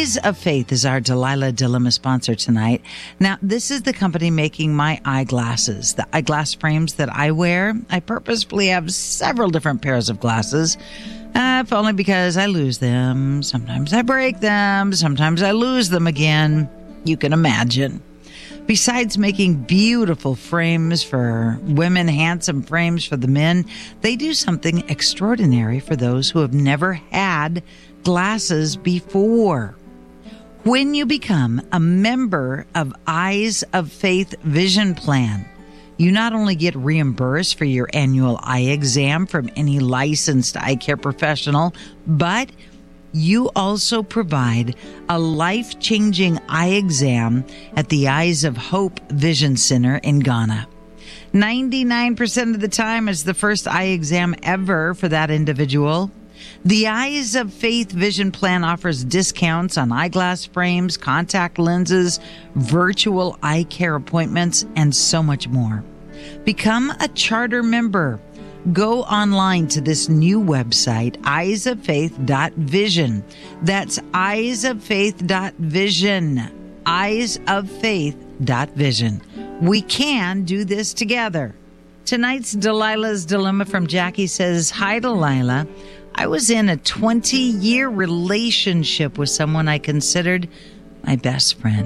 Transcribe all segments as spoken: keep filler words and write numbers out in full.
Eyes of Faith is our Delilah Dilemma sponsor tonight. Now, this is the company making my eyeglasses. The eyeglass frames that I wear, I purposefully have several different pairs of glasses, uh, if only because I lose them. Sometimes I break them. Sometimes I lose them again. You can imagine. Besides making beautiful frames for women, handsome frames for the men, they do something extraordinary for those who have never had glasses before. When you become a member of Eyes of Faith Vision Plan, you not only get reimbursed for your annual eye exam from any licensed eye care professional, but you also provide a life-changing eye exam at the Eyes of Hope Vision Center in Ghana. ninety-nine percent of the time, it's the first eye exam ever for that individual. The Eyes of Faith Vision Plan offers discounts on eyeglass frames, contact lenses, virtual eye care appointments, and so much more. Become a charter member. Go online to this new website, eyes of faith dot vision. That's eyes of faith dot vision. eyes of faith dot vision. We can do this together. Tonight's Delilah's Dilemma from Jackie says, "Hi, Delilah. I was in a twenty-year relationship with someone I considered my best friend.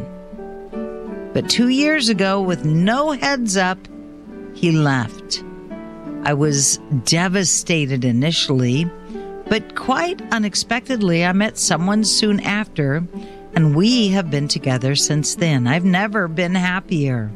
But two years ago, with no heads up, he left. I was devastated initially, but quite unexpectedly, I met someone soon after, and we have been together since then. I've never been happier.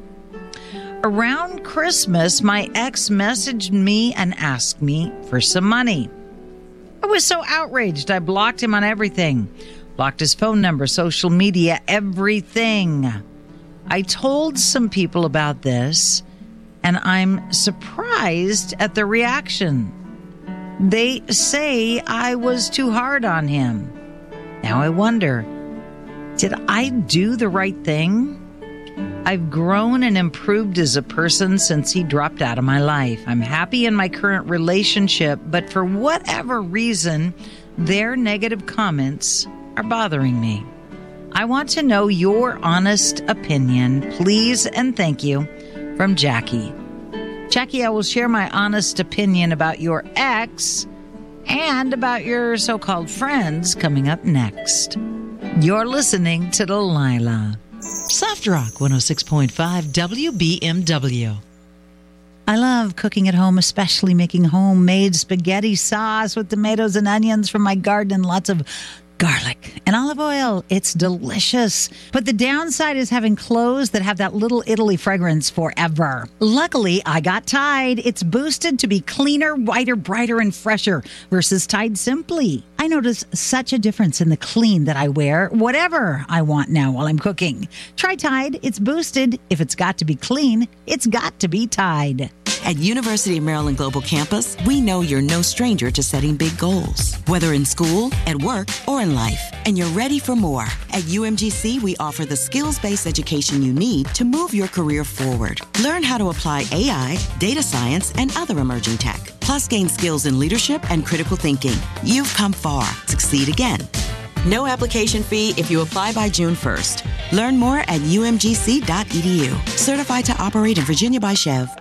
Around Christmas, my ex messaged me and asked me for some money. I was so outraged, I blocked him on everything. Blocked his phone number, social media, everything. I told some people about this, and I'm surprised at the reaction. They say I was too hard on him. Now I wonder, did I do the right thing? I've grown and improved as a person since he dropped out of my life. I'm happy in my current relationship, but for whatever reason, their negative comments are bothering me. I want to know your honest opinion, please and thank you. From Jackie. Jackie, I will share my honest opinion about your ex and about your so-called friends coming up next. You're listening to Delilah. Soft Rock one oh six point five W B M W. I love cooking at home, especially making homemade spaghetti sauce with tomatoes and onions from my garden and lots of garlic and olive oil. It's delicious. But the downside is having clothes that have that little Italy fragrance forever. Luckily, I got Tide. It's boosted to be cleaner, whiter, brighter, and fresher versus Tide Simply. I notice such a difference in the clean that I wear, whatever I want now while I'm cooking. Try Tide. It's boosted. If it's got to be clean, it's got to be Tide. At University of Maryland Global Campus, we know you're no stranger to setting big goals, whether in school, at work, or in life, and you're ready for more. At U M G C, we offer the skills-based education you need to move your career forward. Learn how to apply A I, data science, and other emerging tech, plus gain skills in leadership and critical thinking. You've come far. Succeed again. No application fee if you apply by June first. Learn more at U M G C dot E D U. Certified to operate in Virginia by Chev.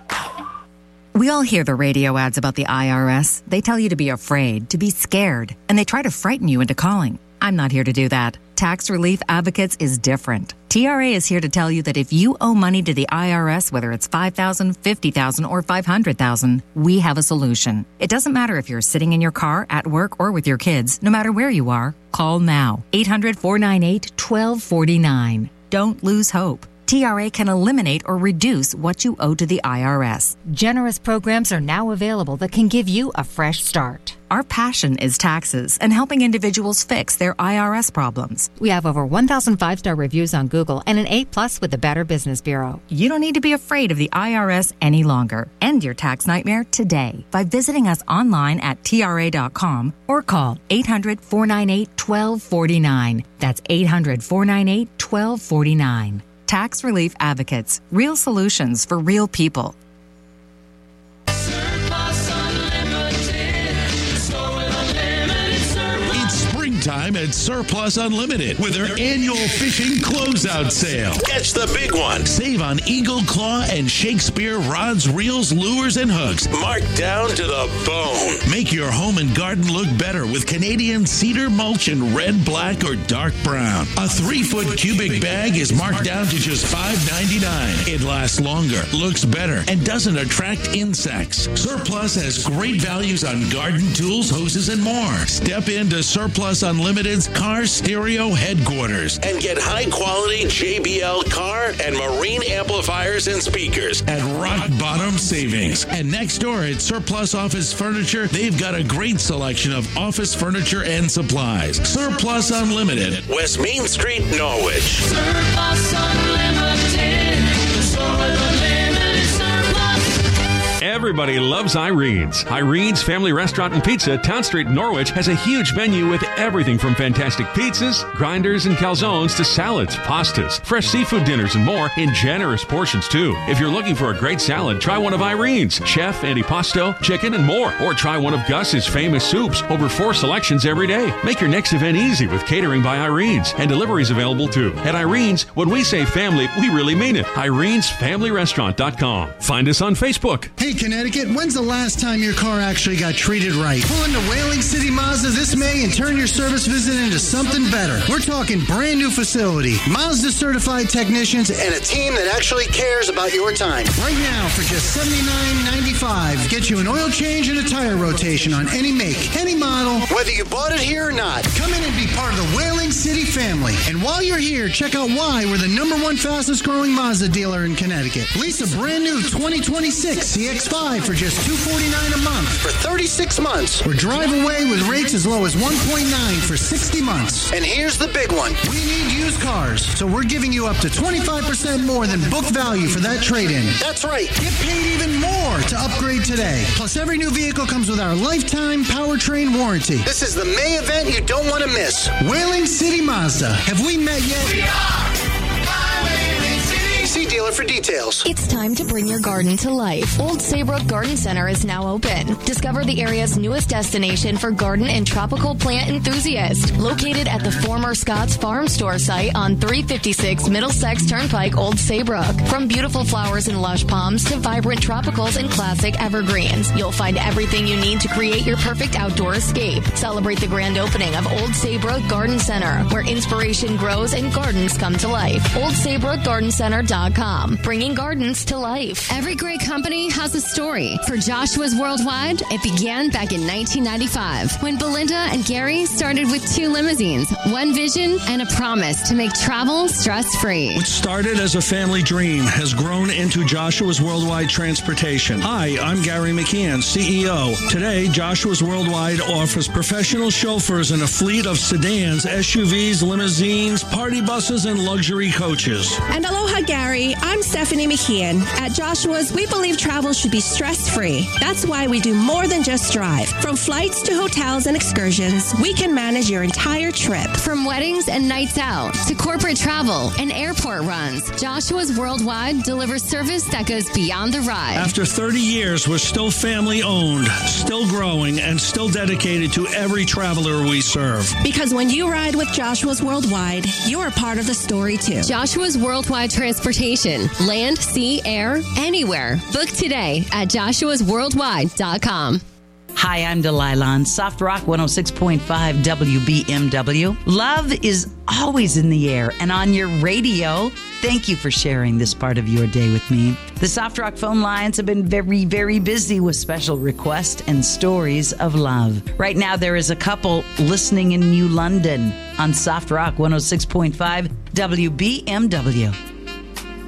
We all hear the radio ads about the I R S. They tell you to be afraid, to be scared, and they try to frighten you into calling. I'm not here to do that. Tax Relief Advocates is different. T R A is here to tell you that if you owe money to the I R S, whether it's five thousand dollars, fifty thousand dollars, or five hundred thousand dollars, we have a solution. It doesn't matter if you're sitting in your car, at work, or with your kids. No matter where you are, call now. eight hundred, four nine eight, one two four nine. Don't lose hope. T R A can eliminate or reduce what you owe to the I R S. Generous programs are now available that can give you a fresh start. Our passion is taxes and helping individuals fix their I R S problems. We have over one thousand five-star reviews on Google and an A plus with the Better Business Bureau. You don't need to be afraid of the I R S any longer. End your tax nightmare today by visiting us online at T R A dot com or call eight hundred, four nine eight, one two four nine. That's eight hundred, four nine eight, one two four nine. Tax Relief Advocates. Real solutions for real people. time at Surplus Unlimited with their annual fishing closeout sale. Catch the big one. Save on Eagle Claw and Shakespeare rods, reels, lures, and hooks. Marked down to the bone. Make your home and garden look better with Canadian cedar mulch in red, black, or dark brown. A three-foot cubic bag is marked down to just five ninety-nine. It lasts longer, looks better, and doesn't attract insects. Surplus has great values on garden tools, hoses, and more. Step into Surplus Unlimited's car stereo headquarters and get high-quality J B L car and marine amplifiers and speakers at rock-bottom savings. And next door at Surplus Office Furniture, they've got a great selection of office furniture and supplies. Surplus Unlimited, West Main Street, Norwich. Surplus Unlimited, the store with unlimited surplus. Everybody loves Irene's. Irene's Family Restaurant and Pizza, Town Street, Norwich, has a huge menu with everything from fantastic pizzas, grinders, and calzones to salads, pastas, fresh seafood dinners, and more in generous portions, too. If you're looking for a great salad, try one of Irene's. Chef, antipasto, chicken, and more. Or try one of Gus's famous soups. Over four selections every day. Make your next event easy with catering by Irene's. And deliveries available, too. At Irene's, when we say family, we really mean it. Irene's Family Restaurant dot com. Find us on Facebook. Hey, Connecticut, when's the last time your car actually got treated right? Pull into Whaling City Mazda this May and turn your service visit into something better. We're talking brand new facility, Mazda certified technicians, and a team that actually cares about your time. Right now, for just seventy-nine ninety-five, get you an oil change and a tire rotation on any make, any model, whether you bought it here or not. Come in and be part of the Whaling City family. And while you're here, check out why we're the number one fastest growing Mazda dealer in Connecticut. Lease a brand new twenty twenty-six C X five for just two hundred forty-nine dollars a month for thirty-six months, or drive away with rates as low as one point nine for sixty months. And here's the big one. We need used cars, so we're giving you up to twenty-five percent more than book value for that trade-in. That's right. Get paid even more to upgrade today. Plus, every new vehicle comes with our lifetime powertrain warranty. This is the May event you don't want to miss. Whaling City Mazda. Have we met yet? We are Whaling City. See dealer for details. It's time to bring your garden to life. Old Saybrook Garden Center is now open. Discover the area's newest destination for garden and tropical plant enthusiasts. Located at the former Scott's Farm Store site on three fifty-six Middlesex Turnpike, Old Saybrook. From beautiful flowers and lush palms to vibrant tropicals and classic evergreens, you'll find everything you need to create your perfect outdoor escape. Celebrate the grand opening of Old Saybrook Garden Center, where inspiration grows and gardens come to life. old saybrook garden center dot com, bringing gardens to life. Every great company has a story. For Joshua's Worldwide, it began back in nineteen ninety-five when Belinda and Gary started with two limousines, one vision, and a promise to make travel stress-free. What started as a family dream has grown into Joshua's Worldwide Transportation. Hi, I'm Gary McKeon, C E O. Today, Joshua's Worldwide offers professional chauffeurs and a fleet of sedans, S U Vs, limousines, party buses, and luxury coaches. And aloha, Gary. I'm Stephanie McKeon. At Joshua's, we believe travel should be stress-free. That's why we do more than just drive. From flights to hotels and excursions, we can manage your entire trip. From weddings and nights out to corporate travel and airport runs, Joshua's Worldwide delivers service that goes beyond the ride. After thirty years, we're still family-owned, still growing, and still dedicated to every traveler we serve. Because when you ride with Joshua's Worldwide, you're a part of the story, too. Joshua's Worldwide Transportation. Land, sea, air, anywhere. Book today at joshuas worldwide dot com. Hi, I'm Delilah on Soft Rock one oh six point five W B M W. Love is always in the air and on your radio. Thank you for sharing this part of your day with me. The Soft Rock phone lines have been very, very busy with special requests and stories of love. Right now, there is a couple listening in New London on Soft Rock one oh six point five W B M W.